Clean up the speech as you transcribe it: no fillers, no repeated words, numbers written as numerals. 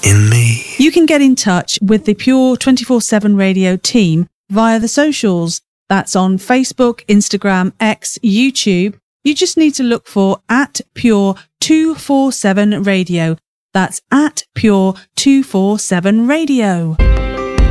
in me. You can get in touch with the Pure 24/7 Radio team via the socials. That's on Facebook, Instagram, X, YouTube. You just need to look for @Pure 247 Radio. That's @Pure 247 Radio.